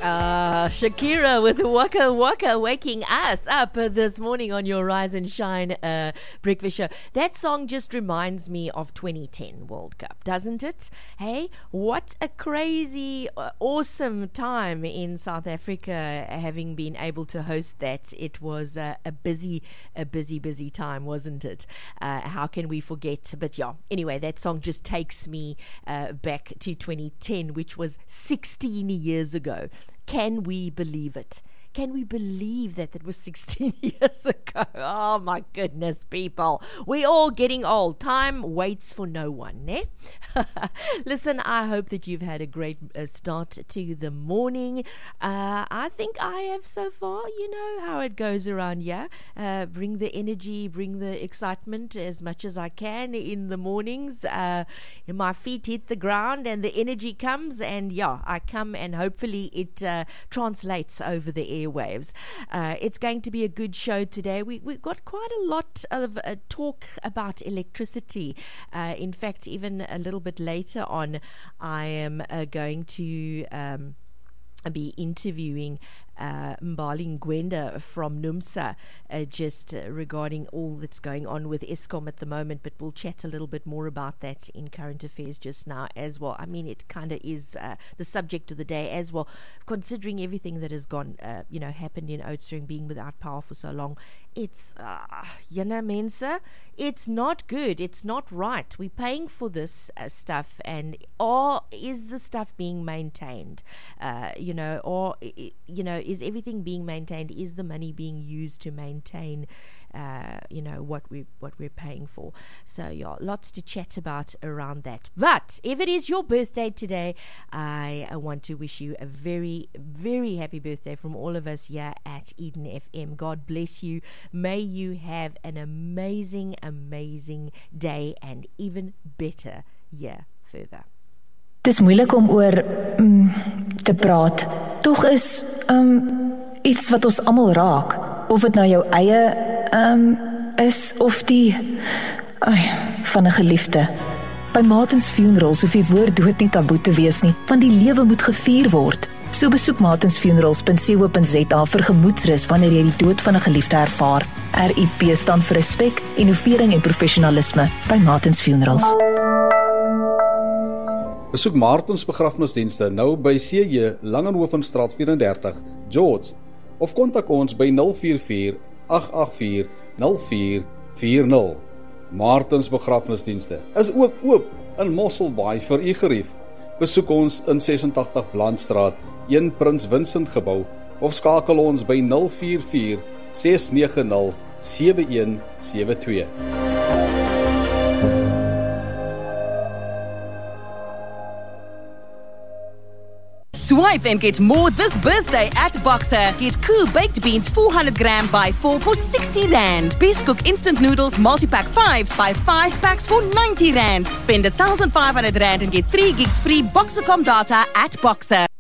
Shakira with Waka Waka waking us up this morning on your Rise and Shine breakfast show. That song just reminds me of 2010 World Cup, doesn't it? Hey, what a crazy, awesome time in South Africa, having been able to host that. It was a busy time, wasn't it? How can we forget? But yeah, anyway, that song just takes me back to 2010, which was 16 years ago. Can we believe it? Can we believe that was 16 years ago? Oh my goodness, people. We're all getting old. Time waits for no one, ne? Listen, I hope that you've had a great start to the morning. I think I have so far. You know how it goes around here. Bring the energy, bring the excitement as much as I can in the mornings. My feet hit the ground and the energy comes, and yeah, I come, and hopefully it translates over the airwaves. It's going to be a good show today. We've got quite a lot of talk about electricity. In fact, even a little bit later on, I am going to be interviewing Mbali Ngwenda from NUMSA just regarding all that's going on with Eskom at the moment, but we'll chat a little bit more about that in current affairs just now as well. I mean, it kind of is the subject of the day as well, considering everything that has gone happened in Oudtshoorn, being without power for so long. It's mense, it's not good, it's not right. We're paying for this stuff, and is the stuff being maintained? Is everything being maintained? Is the money being used to maintain what we're paying for? So yeah, lots to chat about around that. But if it is your birthday today, I want to wish you a very, very happy birthday from all of us here at Eden FM. God bless you. May you have an amazing, amazing day, and even better year further. Dis moeilik om oor te praat. Tog is iets wat ons almal raak, of dit nou jou eie is of die van 'n geliefde. By Martins Funerals hoef die woord dood nie taboe te wees nie, want die lewe moet gevier word. So besoek martinsfunerals.co.za vir gemoedsrus wanneer jy die dood van 'n geliefde ervaar. RIP staan vir respek, innovering en professionalisme by Martins Funerals. Besoek Martins begrafnisdienste nou by CJ Langenhovenstraat 34, George, of kontak ons by 044 884 0440. Martins begrafnisdienste is ook oop in Mosselbaai vir u gerief. Besoek ons in 86 Blandstraat, 1 Prins Vincent gebou, of skakel ons by 044 690 7172. Swipe and get more this birthday at Boxer. Get Koo baked beans 400 gram by 4 for 60 rand. Best Cook instant noodles multi-pack 5s by 5 packs for 90 rand. Spend 1,500 rand and get 3 gigs free Boxercom data at Boxer.